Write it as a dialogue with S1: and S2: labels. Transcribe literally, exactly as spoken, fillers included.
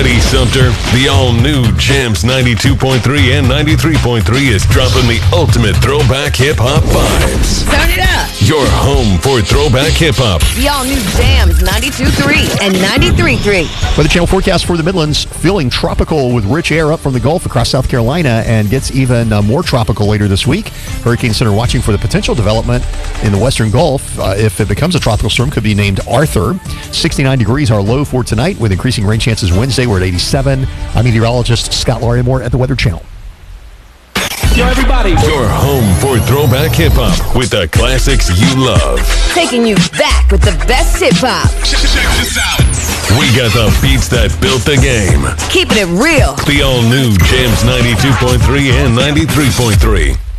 S1: Ready, Sumter? The all-new Jams ninety-two point three and ninety-three point three is dropping the ultimate throwback hip-hop vibes.
S2: Turn it up.
S1: Your home for throwback hip-hop.
S2: The all-new Jams ninety-two point three and ninety-three point three.
S3: Weather Channel forecast for the Midlands, feeling tropical with rich air up from the Gulf across South Carolina, and gets even uh, more tropical later this week. Hurricane Center watching for the potential development in the western Gulf. Uh, if it becomes a tropical storm, could be named Arthur. sixty-nine degrees our low for tonight, with increasing rain chances Wednesday. We're at eighty-seven. I'm meteorologist Scott Larimore at the Weather Channel.
S4: Yo, everybody.
S1: Your home for throwback hip-hop with the classics you love.
S2: Taking you back with the best hip-hop.
S1: Check this out. We got the beats that built the game.
S2: Keeping it real.
S1: The all-new Jams ninety-two point three and ninety-three point three.